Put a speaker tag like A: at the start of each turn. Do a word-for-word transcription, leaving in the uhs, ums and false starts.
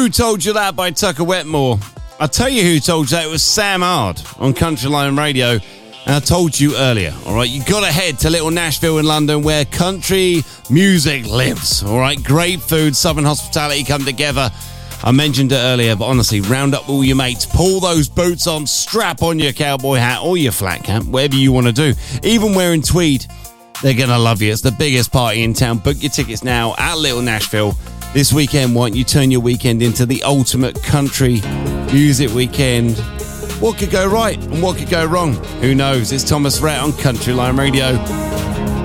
A: Who Told You That by Tucker Wetmore. I'll tell you who told you that. It was Sam Hard on Country Line Radio. And I told you earlier, all right, you got to head to Little Nashville in London where country music lives, all right? Great food, southern hospitality come together. I mentioned it earlier, but honestly, round up all your mates, pull those boots on, strap on your cowboy hat or your flat cap, whatever you want to do. Even wearing tweed, they're going to love you. It's the biggest party in town. Book your tickets now at Little Nashville. This weekend, why don't you turn your weekend into the ultimate country music weekend? What could go right and what could go wrong? Who knows? It's Thomas Rhett on Country Line Radio.